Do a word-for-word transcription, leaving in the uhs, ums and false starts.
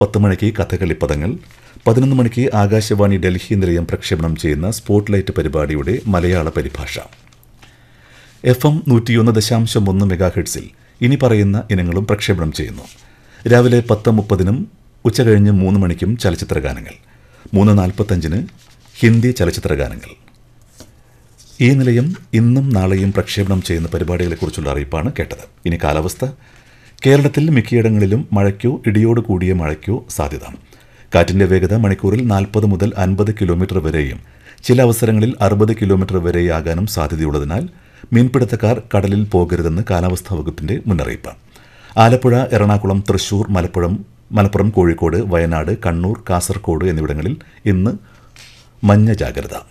പത്ത് മണിക്ക് കഥകളിപ്പദങ്ങൾ, പതിനൊന്ന് മണിക്ക് ആകാശവാണി ഡൽഹി നിലയം പ്രക്ഷേപണം ചെയ്യുന്ന സ്പോട്ട്ലൈറ്റ് പരിപാടിയുടെ മലയാള പരിഭാഷ. എഫ് എം നൂറ്റിയൊന്ന് ദശാംശം ഒന്ന് മെഗാഹെഡ്സിൽ ഇനി പറയുന്ന ഇനങ്ങളും പ്രക്ഷേപണം ചെയ്യുന്നു. രാവിലെ പത്ത് മുപ്പതിനും ഉച്ചകഴിഞ്ഞ് മൂന്ന് മണിക്കും ചലച്ചിത്രഗാനങ്ങൾ, മൂന്ന് നാൽപ്പത്തഞ്ചിന് ഹിന്ദി ചലച്ചിത്രഗാനങ്ങൾ. ഈ നിലയം ഇന്നും നാളെയും പ്രക്ഷേപണം ചെയ്യുന്ന പരിപാടികളെക്കുറിച്ചുള്ള അറിയിപ്പാണ് കേട്ടത്. ഇനി കാലാവസ്ഥ. കേരളത്തിൽ മിക്കയിടങ്ങളിലും മഴയ്ക്കോ ഇടിയോട് കൂടിയ മഴയ്ക്കോ സാധ്യത. കാറ്റിന്റെ വേഗത മണിക്കൂറിൽ നാൽപ്പത് മുതൽ അൻപത് കിലോമീറ്റർ വരെയും ചില അവസരങ്ങളിൽ അറുപത് കിലോമീറ്റർ വരെയാകാനും സാധ്യതയുള്ളതിനാൽ മീൻപിടുത്തക്കാർ കടലിൽ പോകരുതെന്ന് കാലാവസ്ഥാ വകുപ്പിന്റെ മുന്നറിയിപ്പ്. ആലപ്പുഴ, എറണാകുളം, തൃശൂർ, മലപ്പുറം മലപ്പുറം കോഴിക്കോട്, വയനാട്, കണ്ണൂർ, കാസർഗോഡ് എന്നിവിടങ്ങളിൽ ഇന്ന് മഞ്ഞ ജാഗ്രത.